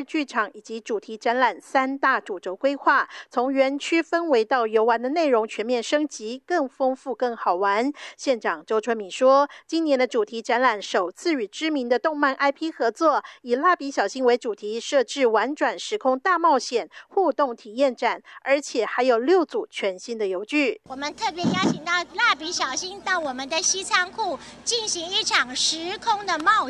剧场以及主题展览3大主轴规划，从园区氛围到游玩的内容全面升级，更丰富、更好玩。县长周春米说，今年的主题展览首次与知名的动漫 IP 合作，以蜡笔小新为主题，设置玩转时空大冒险互动体验展，而且还有6组全新的游具。 我们特别邀请到蜡笔小新到我们的西仓库进行一场时空的冒险。